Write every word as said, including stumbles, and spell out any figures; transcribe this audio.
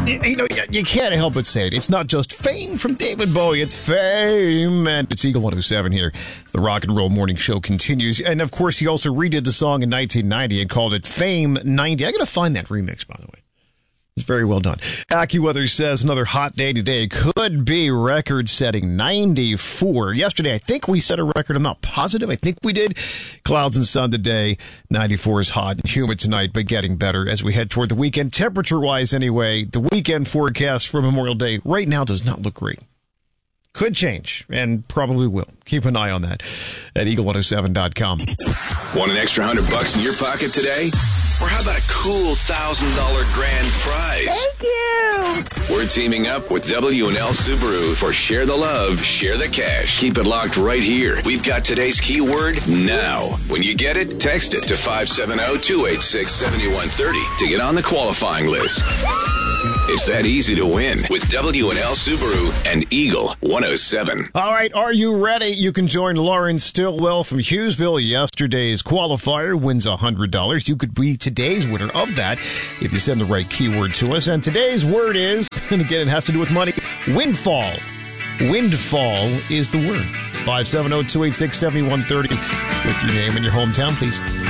You know, you can't help but say it. It's not just fame from David Bowie. It's fame. And it's Eagle one oh seven here. The Rock and Roll Morning Show continues. And, of course, he also redid the song in nineteen ninety and called it Fame ninety. I got to find that remix, by the way. It's very well done. AccuWeather says another hot day today could be record-setting ninety-four. Yesterday, I think we set a record. I'm not positive. I think we did. Clouds and sun today. ninety-four is hot and humid tonight, but getting better as we head toward the weekend. Temperature-wise, anyway, the weekend forecast for Memorial Day right now does not look great. Could change, and probably will. Keep an eye on that at eagle one oh seven dot com. Want an extra hundred bucks in your pocket today? Or how about a cool one thousand dollars grand prize? Thank you! We're teaming up with W and L Subaru for Share the Love, Share the Cash. Keep it locked right here. We've got today's keyword, now. When you get it, text it to five seven zero, two eight six, seven one three zero to get on the qualifying list. It's that easy to win with W and L Subaru and Eagle one oh seven. All right, are you ready? You can join Lauren Stillwell from Hughesville. Yesterday's qualifier wins one hundred dollars. You could be today's winner of that if you send the right keyword to us. And today's word is, and again, it has to do with money, windfall. Windfall is the word. five seven zero, two eight six, seven one three zero with your name and your hometown, please.